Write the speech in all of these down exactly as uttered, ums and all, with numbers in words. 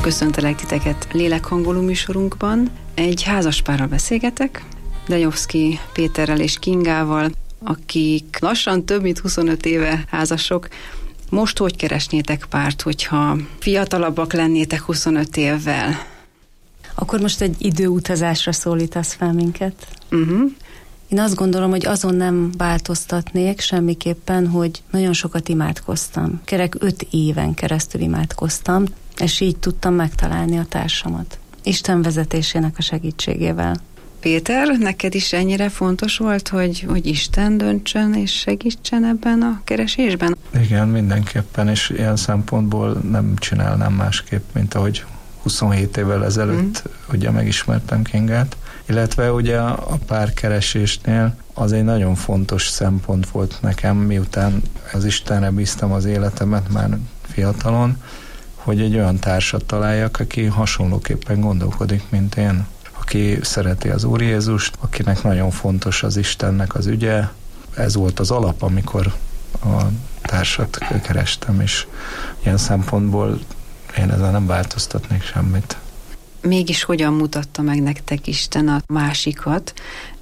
Köszöntelek titeket lélekhangoló műsorunkban. Egy házaspárral beszélgetek, Denyovszky Péterrel és Kingával, akik lassan több mint huszonöt éve házasok. Most hogy keresnétek párt, hogyha fiatalabbak lennétek huszonöt évvel? Akkor most egy időutazásra szólítasz fel minket? Uh-huh. Én azt gondolom, hogy azon nem változtatnék semmiképpen, hogy nagyon sokat imádkoztam. Kerek öt éven keresztül imádkoztam, és így tudtam megtalálni a társamat. Isten vezetésének a segítségével. Péter, neked is ennyire fontos volt, hogy, hogy Isten döntsön és segítsen ebben a keresésben? Igen, mindenképpen, és ilyen szempontból nem csinálnám másképp, mint ahogy huszonhét évvel ezelőtt mm. ugye megismertem Kingát. Illetve ugye a párkeresésnél az egy nagyon fontos szempont volt nekem, miután az Istenre bíztam az életemet már fiatalon, hogy egy olyan társat találjak, aki hasonlóképpen gondolkodik, mint én. Aki szereti az Úr Jézust, akinek nagyon fontos az Istennek az ügye. Ez volt az alap, amikor a társat kerestem, és ilyen szempontból én ezzel nem változtatnék semmit. Mégis hogyan mutatta meg nektek Isten a másikat,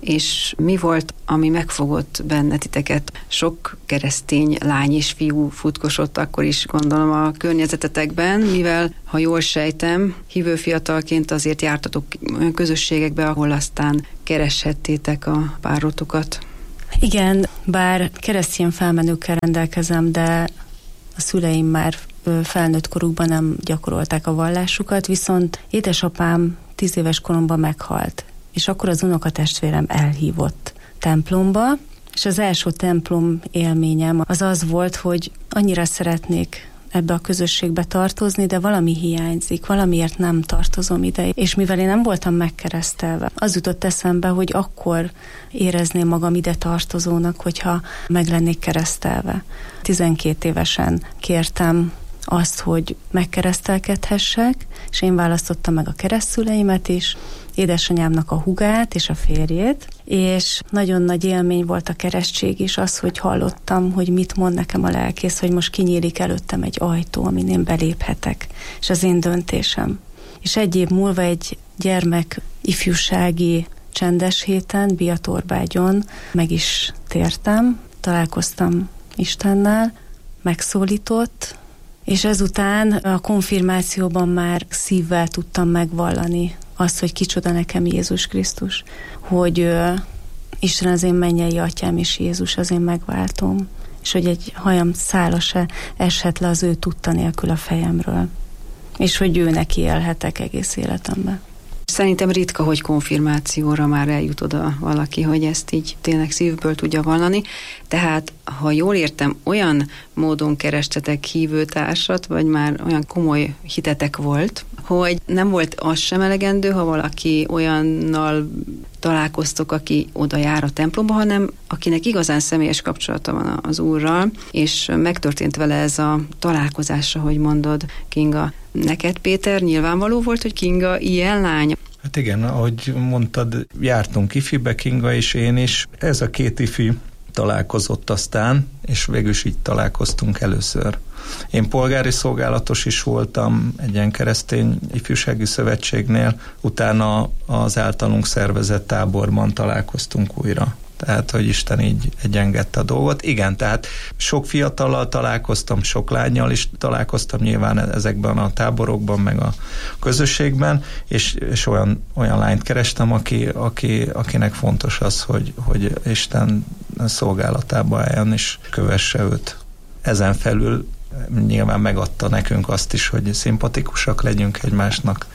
és mi volt, ami megfogott bennetiteket? Sok keresztény lány és fiú futkosott akkor is, gondolom, a környezetetekben, mivel, ha jól sejtem, hívő fiatalként azért jártatok olyan közösségekbe, ahol aztán kereshettétek a párotokat. Igen, bár keresztény felmenőkkel rendelkezem, de a szüleim már felnőtt korukban nem gyakorolták a vallásukat, viszont édesapám tíz éves koromban meghalt, és akkor az unokatestvérem elhívott templomba, és az első templom élményem az az volt, hogy annyira szeretnék ebbe a közösségbe tartozni, de valami hiányzik, valamiért nem tartozom ide. És mivel én nem voltam megkeresztelve, az jutott eszembe, hogy akkor érezném magam ide tartozónak, hogyha meg lennék keresztelve. tizenkét évesen kértem azt, hogy megkeresztelkedhessek, és én választottam meg a keresztszüleimet is, édesanyámnak a hugát és a férjét, és nagyon nagy élmény volt a keresztség is, az, hogy hallottam, hogy mit mond nekem a lelkész, hogy most kinyílik előttem egy ajtó, amin én beléphetek, és az én döntésem. És egy év múlva egy gyermek ifjúsági csendes héten, Biatorbágyon meg is tértem, találkoztam Istennel, megszólított, és ezután a konfirmációban már szívvel tudtam megvallani azt, hogy kicsoda nekem Jézus Krisztus, hogy ö, Isten az én mennyei atyám, és Jézus az én megváltom, és hogy egy hajam szála se eshet le az ő tudta nélkül a fejemről, és hogy ő neki élhetek egész életemben. Szerintem ritka, hogy konfirmációra már eljut oda valaki, hogy ezt így tényleg szívből tudja vallani. Tehát, ha jól értem, olyan módon kerestetek hívőtársat, vagy már olyan komoly hitetek volt, hogy nem volt az sem elegendő, ha valaki olyannal találkoztok, aki oda jár a templomba, hanem akinek igazán személyes kapcsolata van az Úrral, és megtörtént vele ez a találkozás, ahogy mondod, Kinga. Neked, Péter, nyilvánvaló volt, hogy Kinga ilyen lány? Hát igen, ahogy mondtad, jártunk ifibe, Kinga és én is. Ez a két ifi találkozott aztán, és végül is így találkoztunk először. Én polgári szolgálatos is voltam egy ilyen keresztény ifjúsági szövetségnél, utána az általunk szervezett táborban találkoztunk újra. Tehát, hogy Isten így egyengedte a dolgot. Igen, tehát sok fiatallal találkoztam, sok lánnyal is találkoztam nyilván ezekben a táborokban, meg a közösségben, és, és olyan, olyan lányt kerestem, aki, aki, akinek fontos az, hogy, hogy Isten szolgálatába álljon, és kövesse őt. Ezen felül nyilván megadta nekünk azt is, hogy szimpatikusak legyünk egymásnak,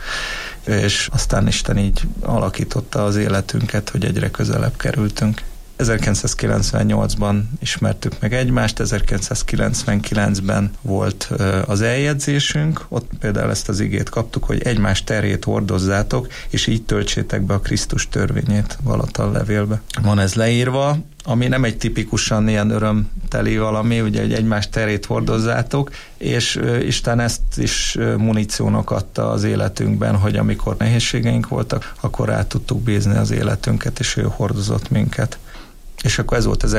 és aztán Isten így alakította az életünket, hogy egyre közelebb kerültünk. ezerkilencszázkilencvennyolcban ismertük meg egymást, ezerkilencszázkilencvenkilencben volt az eljegyzésünk, ott például ezt az igét kaptuk, hogy egymás terhét hordozzátok, és így töltsétek be a Krisztus törvényét Galatal levélbe. Van ez leírva, ami nem egy tipikusan ilyen örömteli valami, ugye, hogy egymás terét hordozzátok, és Isten ezt is muníciónak adta az életünkben, hogy amikor nehézségeink voltak, akkor rá tudtuk bízni az életünket, és ő hordozott minket. És akkor ez volt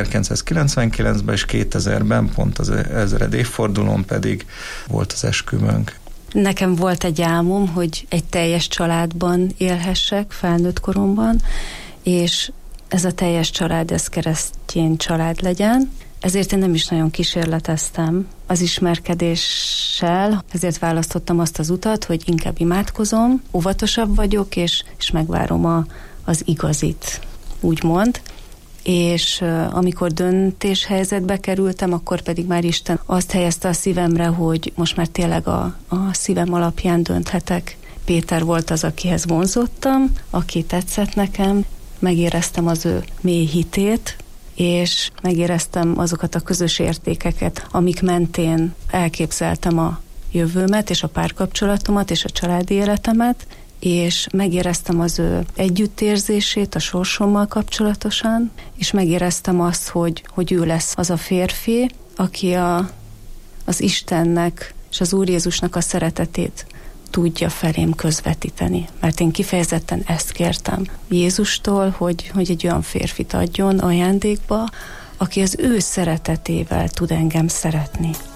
ezerkilencszázkilencvenkilencben, és kétezerben, pont az ezred évfordulón pedig volt az esküvőnk. Nekem volt egy álmom, hogy egy teljes családban élhessek felnőtt koromban, és ez a teljes család, ez keresztény család legyen. Ezért én nem is nagyon kísérleteztem az ismerkedéssel, ezért választottam azt az utat, hogy inkább imádkozom, óvatosabb vagyok, és, és megvárom a, az igazit, úgymond. És uh, amikor döntéshelyzetbe kerültem, akkor pedig már Isten azt helyezte a szívemre, hogy most már tényleg a, a szívem alapján dönthetek. Péter volt az, akihez vonzottam, aki tetszett nekem, megéreztem az ő mély hitét, és megéreztem azokat a közös értékeket, amik mentén elképzeltem a jövőmet, és a párkapcsolatomat, és a családi életemet, és megéreztem az ő együttérzését a sorsommal kapcsolatosan, és megéreztem azt, hogy, hogy ő lesz az a férfi, aki a, az Istennek és az Úr Jézusnak a szeretetét tudja felém közvetíteni. Mert én kifejezetten ezt kértem Jézustól, hogy, hogy egy olyan férfit adjon ajándékba, aki az ő szeretetével tud engem szeretni.